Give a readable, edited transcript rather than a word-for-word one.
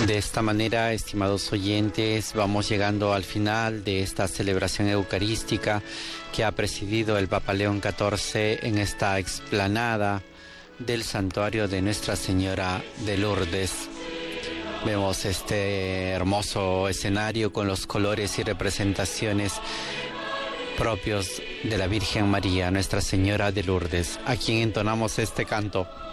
De esta manera, estimados oyentes, vamos llegando al final de esta celebración eucarística que ha presidido el Papa León XIV en esta explanada del santuario de Nuestra Señora de Lourdes. Vemos este hermoso escenario con los colores y representaciones propios de la Virgen María, Nuestra Señora de Lourdes, a quien entonamos este canto.